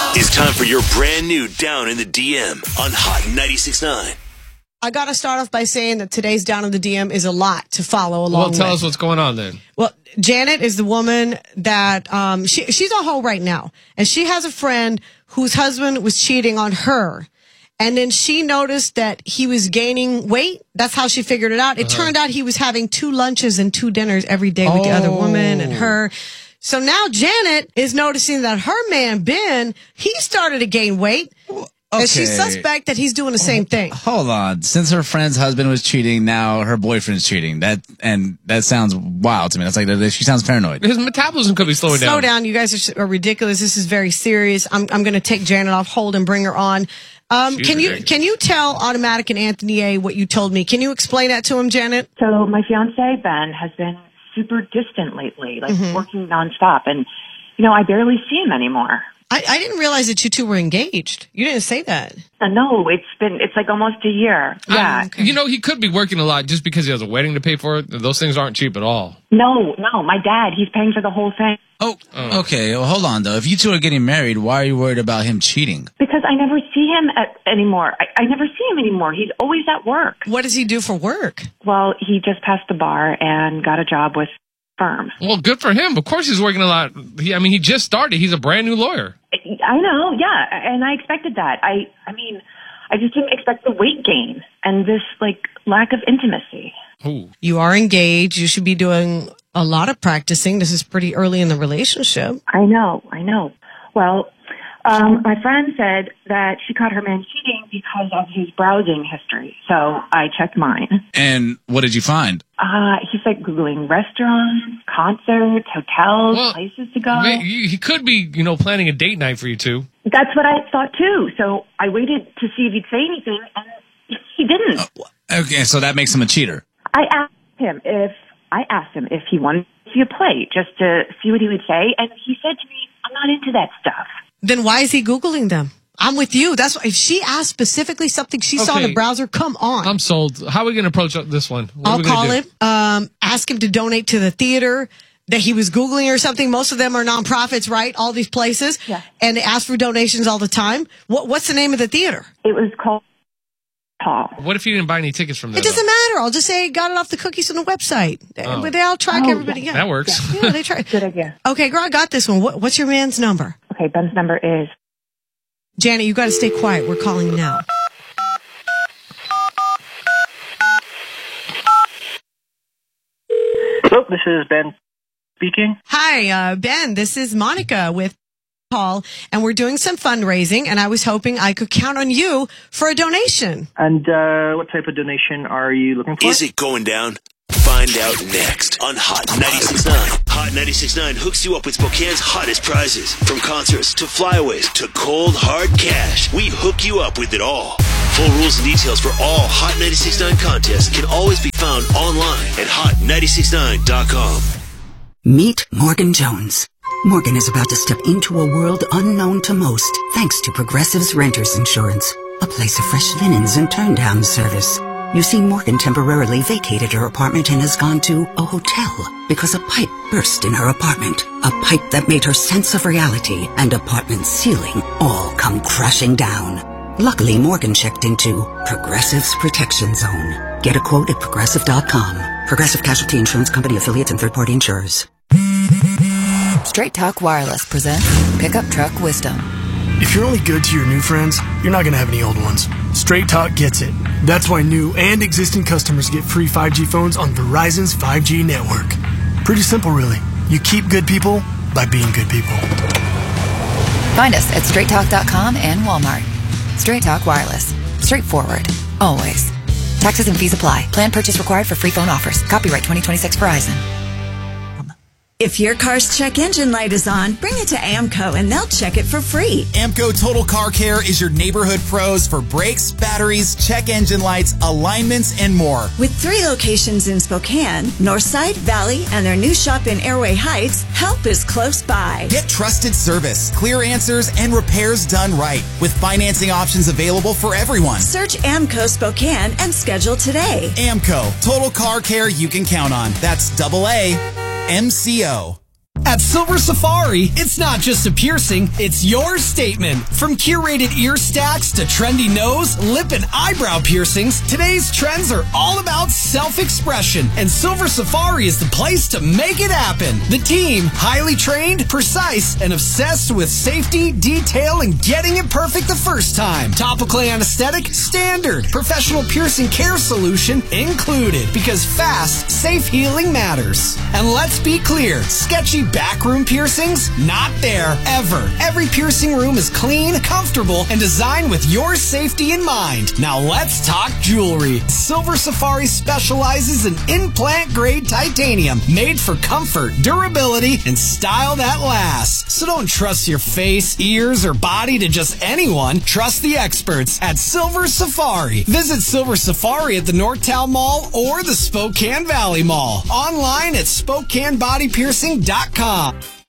It's time for your brand new Down in the DM on Hot 96.9. I got to start off by saying that today's Down in the DM is a lot to follow along Well, tell us what's going on then. Well, Janet is the woman that she's on hold right now, and she has a friend whose husband was cheating on her. And then she noticed that he was gaining weight. That's how she figured it out. It turned out he was having 2 lunches and 2 dinners every day with the other woman and her. So now Janet is noticing that her man, Ben, he started to gain weight. Okay. And she suspect that he's doing the same thing. Hold on. Since her friend's husband was cheating, now her boyfriend's cheating. That sounds wild to me. That's like she sounds paranoid. His metabolism could be slowing down. Slow down. You guys are ridiculous. This is very serious. I'm going to take Janet off hold and bring her on. Can you tell Automatic and Anthony A what you told me? Can you explain that to him, Janet? So my fiance, Ben, has been super distant lately, like working nonstop. And, I barely see him anymore. I didn't realize that you two were engaged. You didn't say that. No, it's like almost a year. Yeah. Okay. He could be working a lot just because he has a wedding to pay for. Those things aren't cheap at all. No, my dad, he's paying for the whole thing. Oh, okay. Well, hold on, though. If you two are getting married, why are you worried about him cheating? Because I never see him anymore. I never see him anymore. He's always at work. What does he do for work? Well, he just passed the bar and got a job with firm. Well, good for him. Of course he's working a lot. He just started. He's a brand new lawyer. I know, yeah, and I expected that. I just didn't expect the weight gain and this, lack of intimacy. Ooh. You are engaged. You should be doing a lot of practicing. This is pretty early in the relationship. I know. Well, my friend said that she caught her man cheating because of his browsing history. So I checked mine. And what did you find? He's Googling restaurants, concerts, hotels, places to go. He could be, planning a date night for you two. That's what I thought too. So I waited to see if he'd say anything, and he didn't. Okay, so that makes him a cheater. I asked him if he wanted to see a play, just to see what he would say, and he said to me, "I'm not into that stuff." Then why is he Googling them? I'm with you. That's why, if she asked specifically something she saw in the browser, come on. I'm sold. How are we going to approach this one? I'll call him, ask him to donate to the theater that he was Googling or something. Most of them are nonprofits, right? All these places. Yeah. And they ask for donations all the time. What's the name of the theater? It was called Paul. What if you didn't buy any tickets from there? It doesn't matter. I'll just say got it off the cookies on the website. But they all track everybody. Yeah. That works. Yeah, they try. Good idea. Okay, girl, I got this one. What's your man's number? Okay, Ben's number is... Janet, you got to stay quiet. We're calling now. Hello, this is Ben speaking. Hi, Ben. This is Monica with Paul, and we're doing some fundraising, and I was hoping I could count on you for a donation. And what type of donation are you looking for? Is it going down? Find out next on Hot 96.9. Hot 96.9 hooks you up with Spokane's hottest prizes. From concerts to flyaways to cold, hard cash. We hook you up with it all. Full rules and details for all Hot 96.9 contests can always be found online at hot969.com. Meet Morgan Jones. Morgan is about to step into a world unknown to most, thanks to Progressive's Renters Insurance, a place of fresh linens and turn-down service. You see, Morgan temporarily vacated her apartment and has gone to a hotel because a pipe burst in her apartment. A pipe that made her sense of reality and apartment ceiling all come crashing down. Luckily, Morgan checked into Progressive's Protection Zone. Get a quote at Progressive.com. Progressive Casualty Insurance Company, affiliates, and third-party insurers. Straight Talk Wireless presents Pickup Truck Wisdom. If you're only good to your new friends, you're not going to have any old ones. Straight Talk gets it. That's why new and existing customers get free 5G phones on Verizon's 5G network. Pretty simple, really. You keep good people by being good people. Find us at straighttalk.com and Walmart. Straight Talk Wireless. Straightforward. Always. Taxes and fees apply. Plan purchase required for free phone offers. Copyright 2026 Verizon. If your car's check engine light is on, bring it to AMCO and they'll check it for free. AMCO Total Car Care is your neighborhood pros for brakes, batteries, check engine lights, alignments, and more. With 3 locations in Spokane, Northside, Valley, and their new shop in Airway Heights, help is close by. Get trusted service, clear answers, and repairs done right, with financing options available for everyone. Search AMCO Spokane and schedule today. AMCO Total Car Care you can count on. That's AA MCO. At Silver Safari, it's not just a piercing, it's your statement. From curated ear stacks to trendy nose, lip, and eyebrow piercings, today's trends are all about self-expression, and Silver Safari is the place to make it happen. The team, highly trained, precise, and obsessed with safety, detail, and getting it perfect the first time. Topical anesthetic, standard. Professional piercing care solution included, because fast, safe healing matters. And let's be clear, sketchy backroom piercings? Not there, ever. Every piercing room is clean, comfortable, and designed with your safety in mind. Now let's talk jewelry. Silver Safari specializes in implant-grade titanium, made for comfort, durability, and style that lasts. So don't trust your face, ears, or body to just anyone. Trust the experts at Silver Safari. Visit Silver Safari at the Northtown Mall or the Spokane Valley Mall. Online at SpokaneBodyPiercing.com.